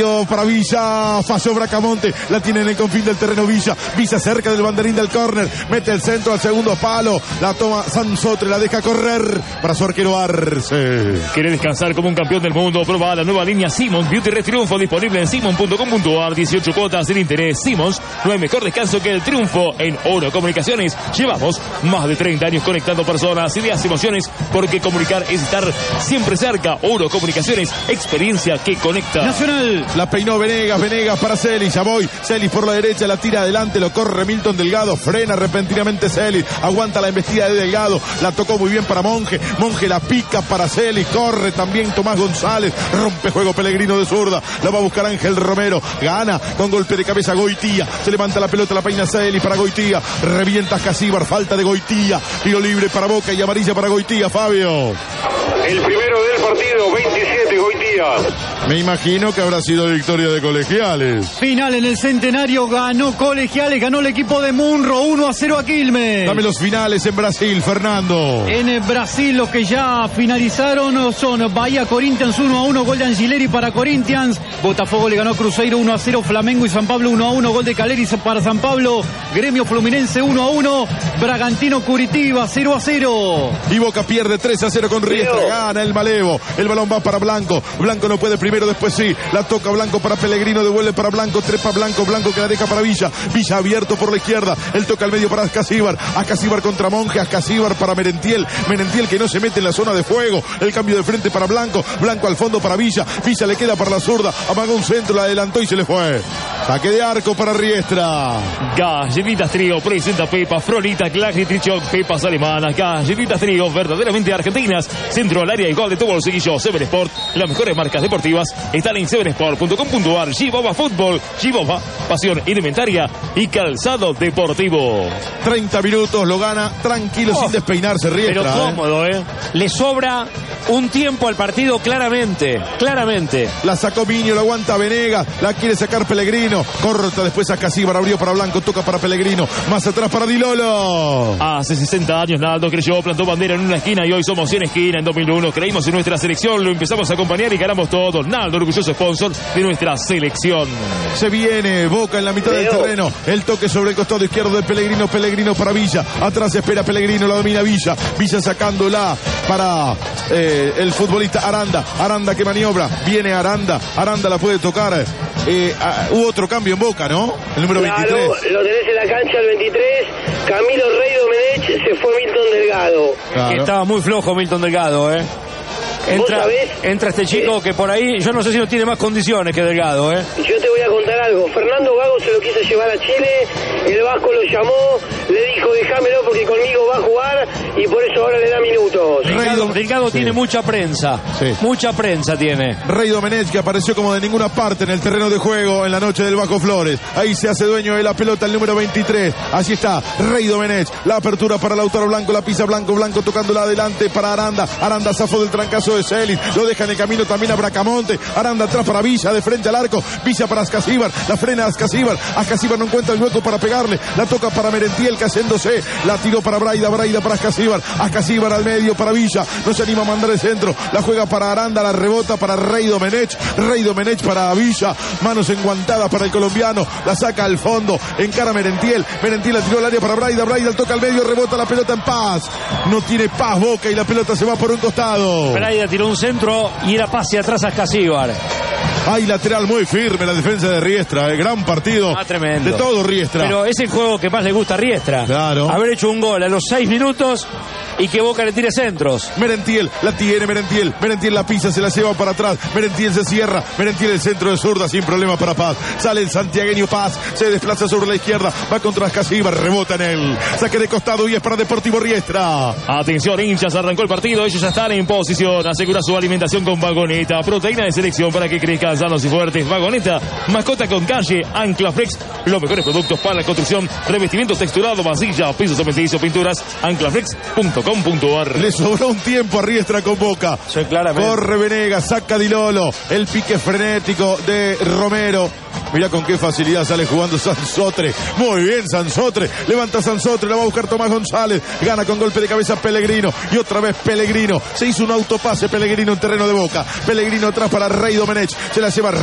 Para Villa, falló Bracamonte, la tiene en el confín del terreno Villa cerca del banderín del córner, mete el centro al segundo palo, la toma Sansotre, la deja correr para su arquero Arce. ¿Quiere descansar como un campeón del mundo? Prueba la nueva línea Simmons Beauty Red Triunfo, disponible en simon.com.ar, 18 cuotas sin interés. Simmons, no hay mejor descanso que el triunfo. En Oro Comunicaciones llevamos más de 30 años conectando personas, ideas, emociones, porque comunicar es estar siempre cerca. Oro Comunicaciones, experiencia que conecta. Nacional. La peinó Venegas para Celis, ya voy, Celis por la derecha, la tira adelante, lo corre Milton Delgado, frena repentinamente Celis, aguanta la embestida de Delgado, la tocó muy bien para Monge la pica para Celis, corre también Tomás González, rompe juego Pellegrino de zurda, la va a buscar Ángel Romero, gana con golpe de cabeza Goitía, se levanta la pelota, la peina Celis para Goitía, revienta Casíbar, falta de Goitía, tiro libre para Boca y amarilla para Goitía. Fabio. El primero del partido, 27 Goitía. Me imagino que habrá sido victoria de Colegiales. Final en el Centenario, ganó Colegiales, ganó el equipo de Munro, 1-0 a Quilmes. Dame los finales en Brasil, Fernando. En Brasil los que ya finalizaron son Bahía Corinthians 1-1, gol de Angileri para Corinthians. Botafogo le ganó Cruzeiro 1-0, Flamengo y San Pablo 1-1, gol de Caleri para San Pablo. Gremio Fluminense 1-1, Bragantino Curitiba 0-0. Y Boca pierde 3-0 con Riestra, gana el Malevo. El balón va para Blanco, Blanco no puede primero, después sí, la toca Blanco para Pellegrino, devuelve para Blanco, trepa Blanco que la deja para Villa abierto por la izquierda, él toca al medio para Ascasíbar contra Monge, Ascasíbar para Merentiel que no se mete en la zona de fuego, el cambio de frente para Blanco al fondo para Villa le queda para la zurda, amagó un centro, la adelantó y se le fue. Saque de arco para Riestra. Galletitas Trío presenta Pepas, Frolita, Classic Trichon, Pepas alemanas, Galletitas Trío, verdaderamente argentinas, centro al área y gol de tu bolsillo. Seven Sport, las mejores marcas deportivas están en sevensport.com.ar. Giboba Fútbol, Giboba, pasión alimentaria y calzado deportivo. 30 minutos, lo gana tranquilo, sin despeinarse Riestra. Pero cómodo, Le sobra un tiempo al partido claramente. La sacó Miño, la aguanta Venegas, la quiere sacar Pellegrino, corta después a Casíbar, abrió para Blanco, toca para Pellegrino, más atrás para Di Lolo. Hace 60 años Naldo creyó, plantó bandera en una esquina y hoy somos 100 esquinas. En 2001 creímos en nuestra selección, lo empezamos a acompañar y ganamos todo. Naldo, orgulloso sponsor de nuestra selección. Se viene Boca en la mitad del terreno, el toque sobre el costado izquierdo de Pellegrino para Villa, atrás espera Pellegrino, la domina Villa sacándola para el futbolista Aranda que maniobra, viene Aranda la puede tocar. Hubo otro cambio en Boca, ¿no? El número 23. Lo tenés en la cancha, el 23. Camilo Rey Domenech, se fue Milton Delgado. Claro. Estaba muy flojo Milton Delgado, Entra este chico que por ahí, yo no sé si no tiene más condiciones que Delgado, Yo te voy a contar algo. Fernando Gago se lo quiso llevar a Chile, el Vasco lo llamó, le dijo déjamelo porque conmigo va a jugar y por eso ahora le da minutos. Delgado tiene mucha prensa, mucha prensa tiene. Rey Domenech, que apareció como de ninguna parte en el terreno de juego en la noche del Bajo Flores. Ahí se hace dueño de la pelota el número 23. Así está, Rey Domenech. La apertura para Lautaro Blanco, la pisa Blanco tocándola adelante para Aranda zafó del trancazo de Celis, lo deja en el camino también a Bracamonte, Aranda atrás para Villa, de frente al arco, Villa para Ascasíbar, la frena Ascasíbar no encuentra el hueco para pegarle, la toca para Merentiel cayéndose, la tiró para Braida para Ascasíbar al medio para Villa, no se anima a mandar el centro, la juega para Aranda, la rebota para Rey Domenech para Villa, manos enguantadas para el colombiano, la saca al fondo, encara Merentiel la tiró al área para Braida toca al medio, rebota la pelota en Paz, no tiene Paz Boca y la pelota se va por un costado. Braida tiró un centro y era pase atrás a Ascasíbar. Hay lateral muy firme la defensa de Riestra, gran partido tremendo. De todo Riestra. Pero es el juego que más le gusta a Riestra. Claro. Haber hecho un gol a los 6 minutos y que Boca le tire centros. Merentiel, la tiene Merentiel la pisa, se la lleva para atrás, Merentiel se cierra, Merentiel el centro de zurda sin problema para Paz, sale el santiagueño Paz, se desplaza sobre la izquierda, va contra Ascasíbar, rebota en él, saque de costado y es para Deportivo Riestra. Atención hinchas, arrancó el partido, ellos ya están en posición, asegura su alimentación con Vagoneta, proteína de selección para que crezcan sanos y fuertes. Vagoneta, mascota con calle, Anclaflex, los mejores productos para la construcción, revestimientos texturados, masilla, pisos cementicios, pinturas, anclaflex.com.ar. Le sobró un tiempo a Riestra con Boca. Sí, claramente. Corre Venegas, saca Di Lolo, el pique frenético de Romero. Mirá con qué facilidad sale jugando Sansotre. Muy bien Sansotre, levanta Sansotre, la va a buscar Tomás González, gana con golpe de cabeza Pellegrino y otra vez Pellegrino. Se hizo un autopase Pellegrino en terreno de Boca. Pellegrino atrás para Rey Domenech, se la lleva